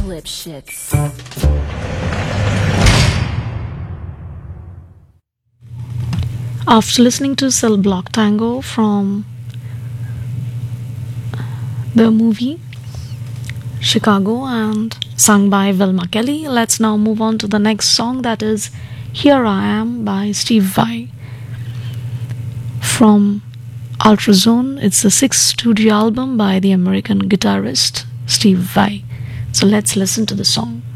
Lipschitz. After listening to Cell Block Tango from the movie Chicago and sung by Velma Kelly, let's now move on to the next song, that is Here I Am by Steve Vai from Ultrazone. It's the sixth studio album by the American guitarist Steve Vai. So let's listen to the song.